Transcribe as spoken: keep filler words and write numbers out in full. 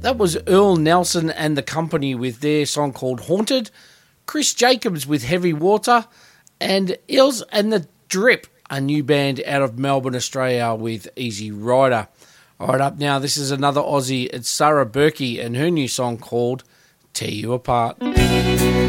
That was Earl Nelson and the Company with their song called Haunted, Chris Jacobs with Heavy Water, and Ills and the Drip, a new band out of Melbourne, Australia, with Easy Rider. All right, up now, this is another Aussie. It's Sarah Berkey and her new song called Tear You Apart.